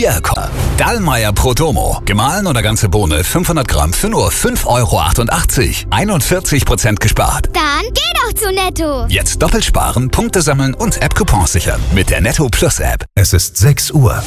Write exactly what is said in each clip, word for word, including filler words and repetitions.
Hier kommt Dallmayr Prodomo. Gemahlen oder ganze Bohne fünfhundert Gramm für nur fünf Euro achtundachtzig. einundvierzig Prozent gespart. Dann geh doch zu Netto. Jetzt doppelt sparen, Punkte sammeln und App-Coupons sichern. Mit der Netto Plus App. Es ist sechs Uhr.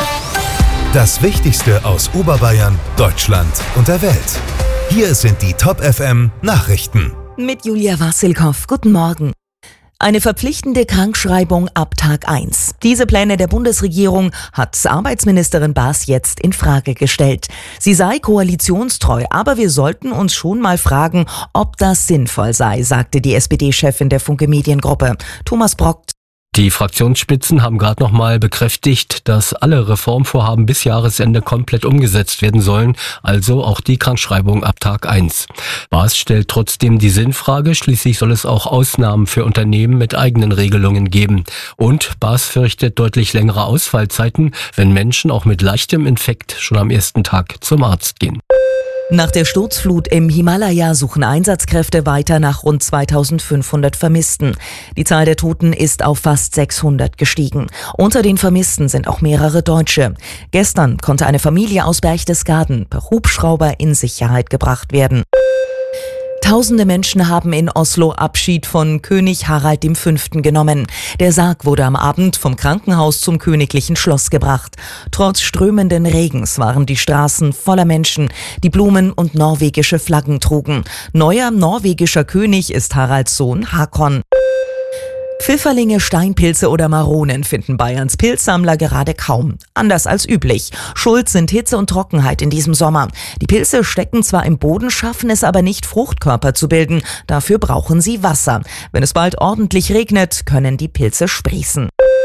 Das Wichtigste aus Oberbayern, Deutschland und der Welt. Hier sind die Top F M Nachrichten. Mit Julia Wassilkow. Guten Morgen. Eine verpflichtende Krankschreibung ab Tag eins. Diese Pläne der Bundesregierung hat Arbeitsministerin Baas jetzt in Frage gestellt. Sie sei koalitionstreu, aber wir sollten uns schon mal fragen, ob das sinnvoll sei, sagte die S P D-Chefin der Funke Mediengruppe. Thomas Brock. Die Fraktionsspitzen haben gerade noch mal bekräftigt, dass alle Reformvorhaben bis Jahresende komplett umgesetzt werden sollen, also auch die Krankschreibung ab Tag eins. Baas stellt trotzdem die Sinnfrage, schließlich soll es auch Ausnahmen für Unternehmen mit eigenen Regelungen geben. Und Baas fürchtet deutlich längere Ausfallzeiten, wenn Menschen auch mit leichtem Infekt schon am ersten Tag zum Arzt gehen. Nach der Sturzflut im Himalaya suchen Einsatzkräfte weiter nach rund zweitausendfünfhundert Vermissten. Die Zahl der Toten ist auf fast sechshundert gestiegen. Unter den Vermissten sind auch mehrere Deutsche. Gestern konnte eine Familie aus Berchtesgaden per Hubschrauber in Sicherheit gebracht werden. Tausende Menschen haben in Oslo Abschied von König Harald der Fünfte genommen. Der Sarg wurde am Abend vom Krankenhaus zum königlichen Schloss gebracht. Trotz strömenden Regens waren die Straßen voller Menschen, die Blumen und norwegische Flaggen trugen. Neuer norwegischer König ist Haralds Sohn Hakon. Pfifferlinge, Steinpilze oder Maronen finden Bayerns Pilzsammler gerade kaum. Anders als üblich. Schuld sind Hitze und Trockenheit in diesem Sommer. Die Pilze stecken zwar im Boden, schaffen es aber nicht, Fruchtkörper zu bilden. Dafür brauchen sie Wasser. Wenn es bald ordentlich regnet, können die Pilze sprießen.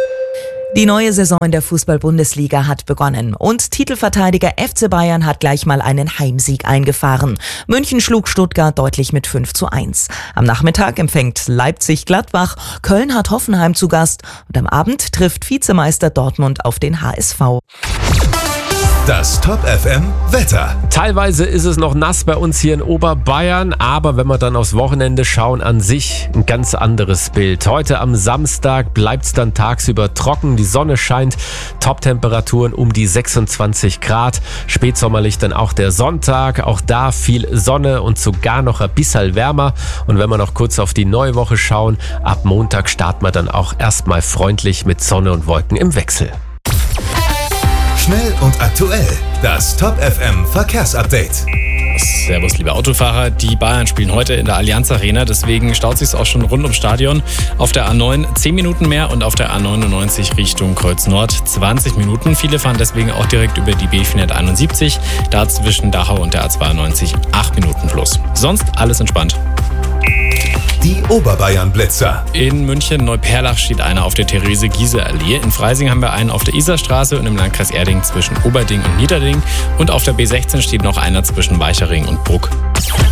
Die neue Saison in der Fußball-Bundesliga hat begonnen und Titelverteidiger F C Bayern hat gleich mal einen Heimsieg eingefahren. München schlug Stuttgart deutlich mit fünf zu eins. Am Nachmittag empfängt Leipzig Gladbach, Köln hat Hoffenheim zu Gast und am Abend trifft Vizemeister Dortmund auf den H S V. Das Top F M Wetter. Teilweise ist es noch nass bei uns hier in Oberbayern, aber wenn wir dann aufs Wochenende schauen, an sich ein ganz anderes Bild. Heute am Samstag bleibt es dann tagsüber trocken, die Sonne scheint, Top-Temperaturen um die sechsundzwanzig Grad. Spätsommerlich dann auch der Sonntag, auch da viel Sonne und sogar noch ein bisschen wärmer. Und wenn wir noch kurz auf die neue Woche schauen, ab Montag starten wir dann auch erstmal freundlich mit Sonne und Wolken im Wechsel. Schnell und aktuell. Das Top F M Verkehrsupdate. Servus, liebe Autofahrer. Die Bayern spielen heute in der Allianz Arena, deswegen staut sich's auch schon rund ums Stadion. Auf der A neun zehn Minuten mehr und auf der A neunundneunzig Richtung Kreuz Nord zwanzig Minuten. Viele fahren deswegen auch direkt über die B vierhunderteinundsiebzig. Da zwischen Dachau und der A zweiundneunzig acht Minuten plus. Sonst alles entspannt. Die Oberbayern-Blitzer. In München Neuperlach steht einer auf der Therese-Giese-Allee. In Freising haben wir einen auf der Isarstraße und im Landkreis Erding zwischen Oberding und Niederding. Und auf der B sechzehn steht noch einer zwischen Weichering und Bruck.